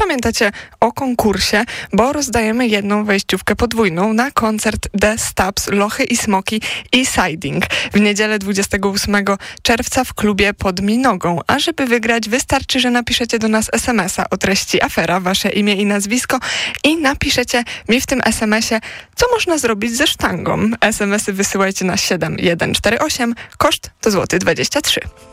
pamiętacie o konkursie, bo rozdajemy jedną wejściówkę podwójną na koncert The Stubbs, Lochy i Smoki i Siding w niedzielę 28 czerwca w klubie Pod Minogą. A żeby wygrać, wystarczy, że napiszecie do nas SMS-a o treści afera, wasze imię i nazwisko i napiszecie mi w tym SMS-ie, co można zrobić ze sztangą. SMS-y wysyłajcie na 7148, koszt to złoty 23.